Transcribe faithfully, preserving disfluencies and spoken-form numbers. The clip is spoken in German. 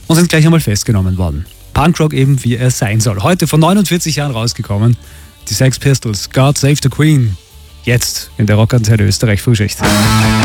und sind gleich einmal festgenommen worden. Punkrock eben, wie er sein soll. Heute vor neunundvierzig Jahren rausgekommen. Die Sex Pistols, God Save the Queen. Jetzt in der Rockantenne Österreich Frühschicht.